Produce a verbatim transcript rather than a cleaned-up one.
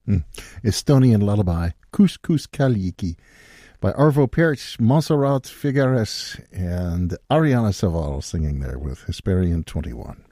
Mm. Estonian Lullaby, Couscous Kaliki, by Arvo Pärt, Montserrat Figueres, and Ariana Saval singing there with Hesperian twenty-one.